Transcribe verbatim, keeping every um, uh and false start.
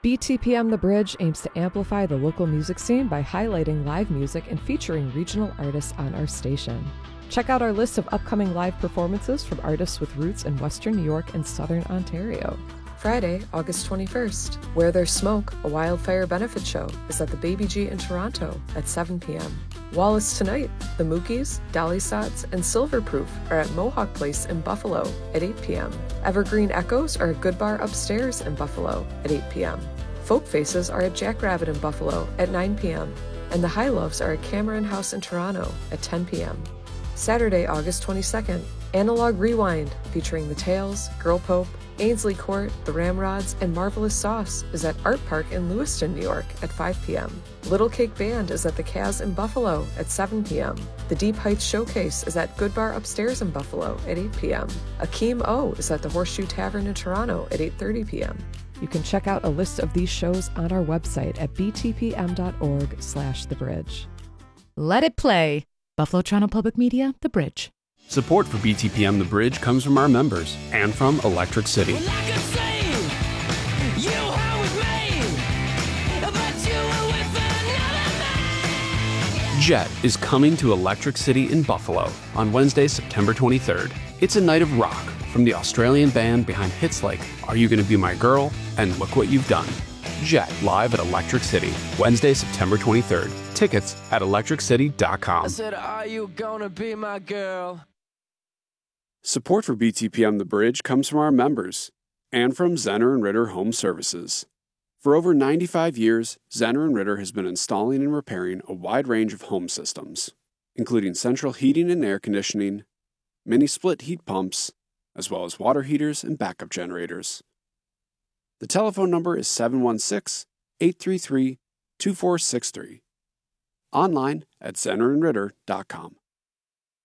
B T P M The Bridge aims to amplify the local music scene by highlighting live music and featuring regional artists on our station. Check out our list of upcoming live performances from artists with roots in Western New York and Southern Ontario. Friday, August twenty-first, Where There's Smoke, a wildfire benefit show, is at the Baby G in Toronto at seven p.m. Wallace Tonight, the Mookies, Dolly Sots, and Silverproof are at Mohawk Place in Buffalo at eight p.m. Evergreen Echoes are at Good Bar Upstairs in Buffalo at eight p.m. Folk Faces are at Jackrabbit in Buffalo at nine p.m. And the High Loves are at Cameron House in Toronto at ten p.m. Saturday, August twenty-second, Analog Rewind, featuring The Tales, Girl Pope, Ainsley Court, The Ramrods, and Marvelous Sauce is at Art Park in Lewiston, New York at five p.m. Little Cake Band is at the Kaz in Buffalo at seven p.m. The Deep Heights Showcase is at Good Bar Upstairs in Buffalo at eight p.m. Akeem O is at the Horseshoe Tavern in Toronto at eight thirty p.m. You can check out a list of these shows on our website at b t p m dot org slash the bridge. Let it play. Buffalo Toronto Public Media, The Bridge. Support for B T P M The Bridge comes from our members and from Electric City. Well, I could say you were with me, but you were with another man. Jet is coming to Electric City in Buffalo on Wednesday, September twenty-third. It's a night of rock from the Australian band behind hits like Are You Gonna Be My Girl and Look What You've Done. Jet live at Electric City, Wednesday, September twenty-third. Tickets at electric city dot com. I said, are you gonna be my girl? Support for B T P M The Bridge comes from our members and from Zenner and Ritter Home Services. For over ninety-five years, Zenner and Ritter has been installing and repairing a wide range of home systems, including central heating and air conditioning, mini split heat pumps, as well as water heaters and backup generators. The telephone number is seven one six, eight three three, two four six three. Online at zenner and ritter dot com.